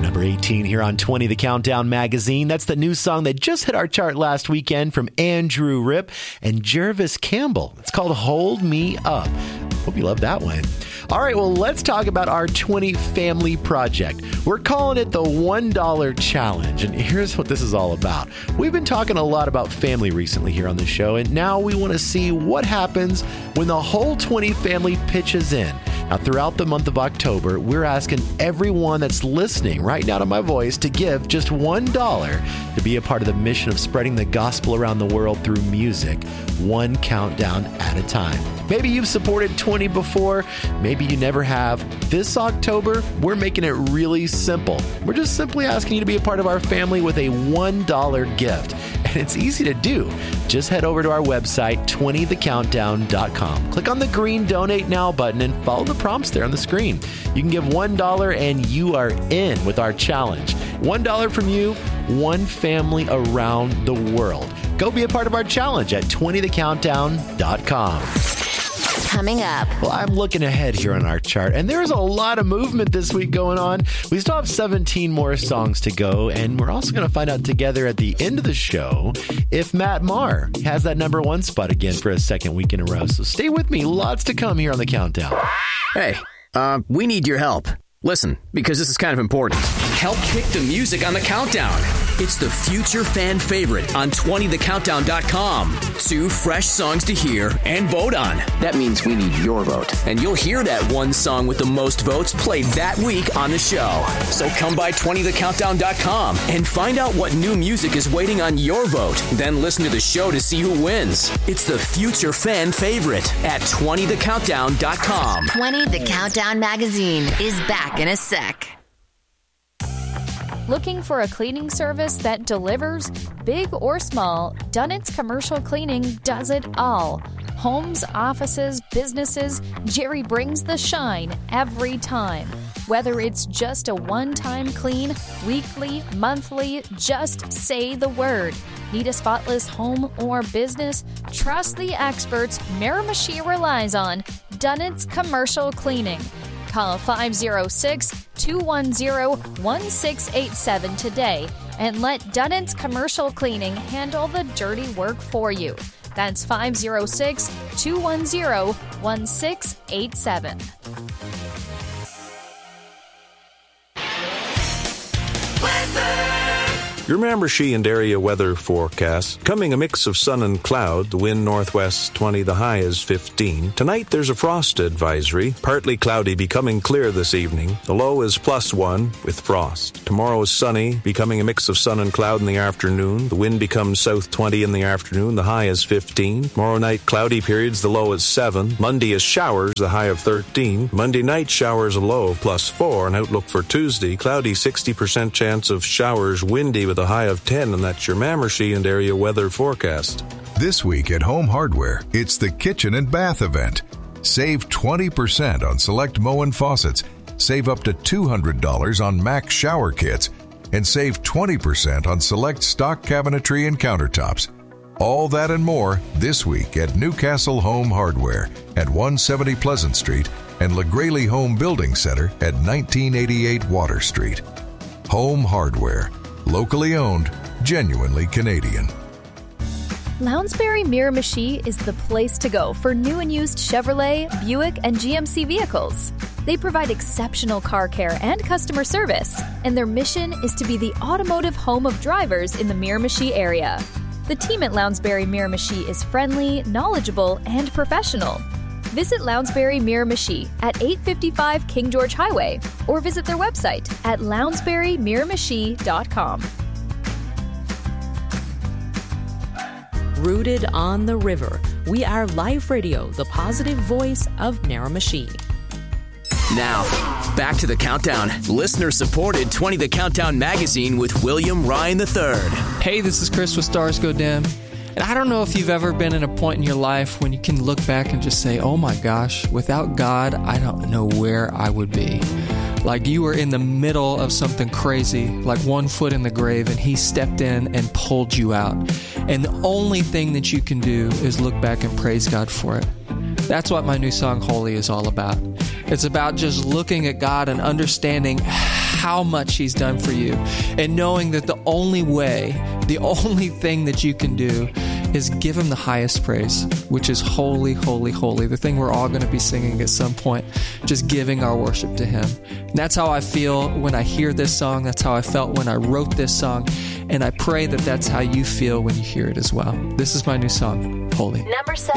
Number 18 here on 20, The Countdown Magazine. That's the new song that just hit our chart last weekend from Andrew Ripp and Jervis Campbell. It's called Hold Me Up. Hope you love that one. All right, well, let's talk about our 20 family project. We're calling it the $1 Challenge, and here's what this is all about. We've been talking a lot about family recently here on the show, and now we want to see what happens when the whole 20 family pitches in. Now, throughout the month of October, we're asking everyone that's listening right now to my voice to give just $1 to be a part of the mission of spreading the gospel around the world through music, one countdown at a time. Maybe you've supported 20 before, maybe you never have. This October, we're making it really simple. We're just simply asking you to be a part of our family with a $1 gift. And it's easy to do. Just head over to our website, 20thecountdown.com. Click on the green Donate Now button and follow the prompts there on the screen. You can give $1 and you are in with our challenge. $1 from you, one family around the world. Go be a part of our challenge at 20thecountdown.com. Coming up. Well, I'm looking ahead here on our chart, and there's a lot of movement this week going on. We still have 17 more songs to go, and we're also going to find out together at the end of the show if Matt Maher has that number one spot again for a second week in a row. So stay with me. Lots to come here on The Countdown. Hey, we need your help. Listen, because this is kind of important. Help pick the music on The Countdown. It's the future fan favorite on 20thecountdown.com. 2 fresh songs to hear and vote on. That means we need your vote. And you'll hear that one song with the most votes played that week on the show. So come by 20thecountdown.com and find out what new music is waiting on your vote. Then listen to the show to see who wins. It's the future fan favorite at 20thecountdown.com. 20 The Countdown Magazine is back in a sec. Looking for a cleaning service that delivers? Big or small, Dunnett's Commercial Cleaning does it all. Homes, offices, businesses, Jerry brings the shine every time. Whether it's just a one-time clean, weekly, monthly, just say the word. Need a spotless home or business? Trust the experts Miramichi relies on. Dunnett's Commercial Cleaning. Call 506-210-1687 today and let Dunnett's Commercial Cleaning handle the dirty work for you. That's 506-210-1687. Your Miramichi and area weather forecast. Coming a mix of sun and cloud. The wind northwest 20, the high is 15. Tonight there's a frost advisory. Partly cloudy, becoming clear this evening. The low is +1 with frost. Tomorrow is sunny, becoming a mix of sun and cloud in the afternoon. The wind becomes south 20 in the afternoon. The high is 15. Tomorrow night, cloudy periods. The low is 7. Monday is showers, the high of 13. Monday night, showers, a low of +4. An outlook for Tuesday, cloudy, 60% chance of showers, windy with a high of 10, and that's your Miramichi and area weather forecast. This week at Home Hardware, it's the Kitchen and Bath event. Save 20% on select Moen faucets, save up to $200 on Max shower kits, and save 20% on select stock cabinetry and countertops. All that and more this week at Newcastle Home Hardware at 170 Pleasant Street and LaGraley Home Building Center at 1988 Water Street. Home Hardware. Locally owned, genuinely Canadian. Lounsbury Miramichi is the place to go for new and used Chevrolet, Buick, and GMC vehicles. They provide exceptional car care and customer service, and their mission is to be the automotive home of drivers in the Miramichi area. The team at Lounsbury Miramichi is friendly, knowledgeable, and professional. Visit Lounsbury Miramichi at 855 King George Highway or visit their website at lounsburymiramichi.com. Rooted on the river, we are Life Radio, the positive voice of Miramichi. Now, back to The Countdown. Listener-supported 20 The Countdown magazine with William Ryan III. Hey, this is Chris with Stars Go Dim. And I don't know if you've ever been in a point in your life when you can look back and just say, oh my gosh, without God, I don't know where I would be. Like you were in the middle of something crazy, like one foot in the grave, and He stepped in and pulled you out. And the only thing that you can do is look back and praise God for it. That's what my new song, Holy, is all about. It's about just looking at God and understanding how much he's done for you, and knowing that the only way, the only thing that you can do is give him the highest praise, which is holy, holy, holy. The thing we're all going to be singing at some point, just giving our worship to him. And that's how I feel when I hear this song. That's how I felt when I wrote this song. And I pray that that's how you feel when you hear it as well. This is my new song, Holy. Number 7.